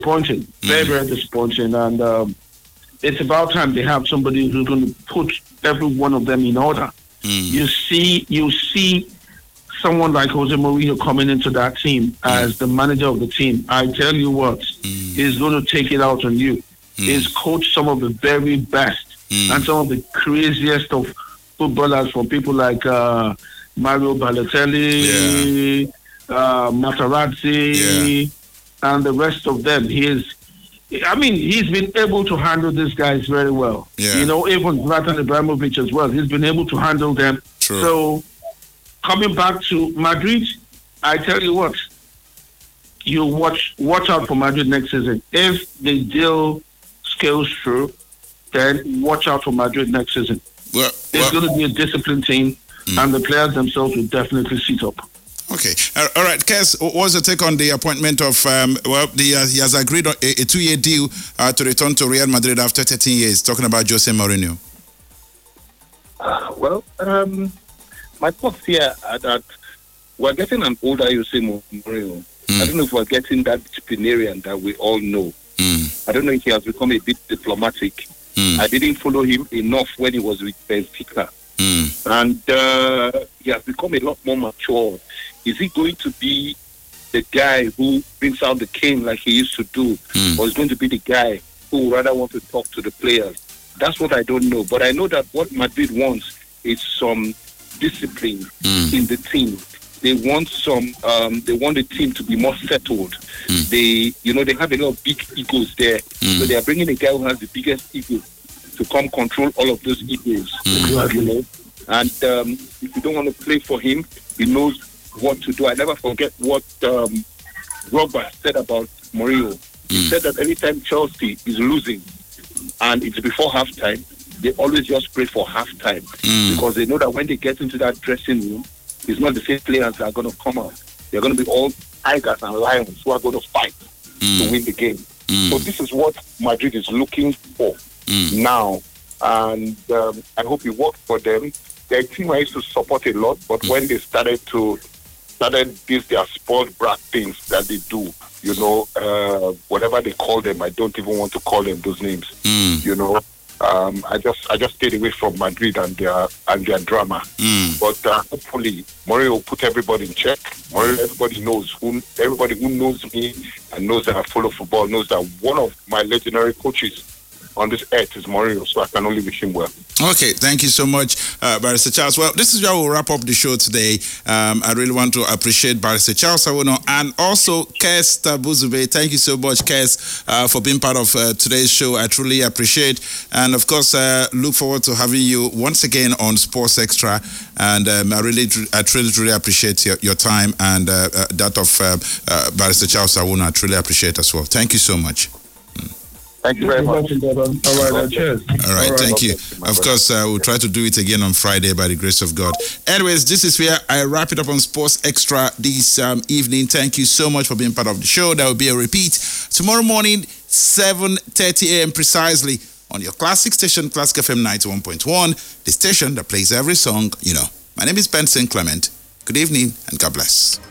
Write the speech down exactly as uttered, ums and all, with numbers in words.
disappointing, very, very disappointing. And um, it's about time they have somebody who's going to put every one of them in order. Mm. You see, you see someone like Jose Mourinho coming into that team mm. as the manager of the team. I tell you what, mm. he's going to take it out on you. Mm. He's coached some of the very best mm. and some of the craziest of footballers, from people like uh, Mario Balotelli, yeah. uh, Materazzi, yeah. and the rest of them. He is, I mean, he's been able to handle these guys very well. Yeah. You know, even Zlatan Ibrahimovic as well. He's been able to handle them. True. So, coming back to Madrid, I tell you what, you watch watch out for Madrid next season. If the deal scales through, then watch out for Madrid next season. Well, There's well, going to be a disciplined team, mm. and the players themselves will definitely sit up. Okay. Uh, all right, Kes, what's your take on the appointment of, um, well, the, uh, he has agreed on a, a two-year deal uh, to return to Real Madrid after thirteen years, talking about Jose Mourinho? Uh, well, um, my thoughts here are that we're getting an older Jose Mourinho. Mm. I don't know if we're getting that disciplinarian that we all know. Mm. I don't know if he has become a bit diplomatic. Mm. I didn't follow him enough when he was with Benfica. Mm. And uh, he has become a lot more mature. Is he going to be the guy who brings out the cane like he used to do? Mm. Or is going to be the guy who would rather want to talk to the players? That's what I don't know. But I know that what Madrid wants is some discipline mm. in the team. They want some, um, they want the team to be more settled. Mm. They, you know, they have a lot of big egos there. Mm. So they are bringing a guy who has the biggest ego to come control all of those egos. Mm. You know? And um, if you don't want to play for him, he knows what to do. I never forget what um, Drogba said about Mourinho. He Mm. said that anytime Chelsea is losing and it's before halftime, they always just pray for halftime Mm. because they know that when they get into that dressing room, it's not the same players that are going to come out. They're going to be all tigers and lions who are going to fight Mm. to win the game. Mm. So this is what Madrid is looking for Mm. now. And um, I hope it works for them. Their team I used to support a lot, but mm. when they started to started these their sport brat things that they do, you know, uh, whatever they call them, I don't even want to call them those names. Mm. You know, um, I just I just stayed away from Madrid and their and their drama. Mm. But uh, hopefully, Mourinho will put everybody in check. Mourinho, everybody knows who everybody who knows me and knows that I follow football knows that one of my legendary coaches on this earth is Mourinho, so I can only wish him well. Okay, thank you so much, uh, Barrister Charles. Well, this is where we'll wrap up the show today. Um, I really want to appreciate Barrister Charles Awuno and also Kes Tabuzube. Thank you so much, Kes, uh, for being part of uh, today's show. I truly appreciate, and of course, uh, look forward to having you once again on Sports Extra. And um, I really, I truly, truly appreciate your, your time and uh, uh, that of uh, uh, Barrister Charles Awuno. I truly appreciate as well. Thank you so much. Thank you very much. All right, uh, cheers. All right, thank you. Of course, uh, we'll try to do it again on Friday by the grace of God. Anyways, this is where I wrap it up on Sports Extra this um, evening. Thank you so much for being part of the show. There will be a repeat tomorrow morning, seven thirty a.m. precisely on your classic station, Classic F M ninety-one point one, the station that plays every song, you know. My name is Benson Clement. Good evening and God bless.